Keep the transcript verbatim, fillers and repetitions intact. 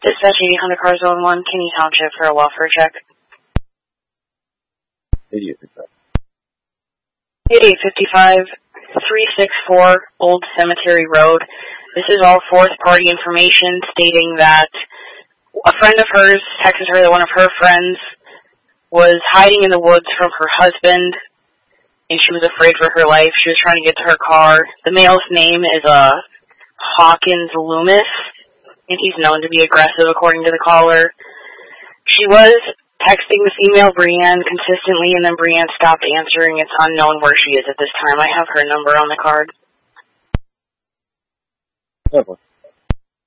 Dispatch eighty Honda Car Zone one, Kinney Township for a welfare check. eighty-eight fifty-five. eighty-eight fifty-five, three sixty-four Old Cemetery Road. This is all fourth-party information stating that a friend of hers texted her that one of her friends was hiding in the woods from her husband, and she was afraid for her life. She was trying to get to her car. The male's name is uh, Hawkins Loomis, and he's known to be aggressive, according to the caller. She was texting the female Brianne consistently, and then Brianne stopped answering. It's unknown where she is at this time. I have her number on the card. Okay.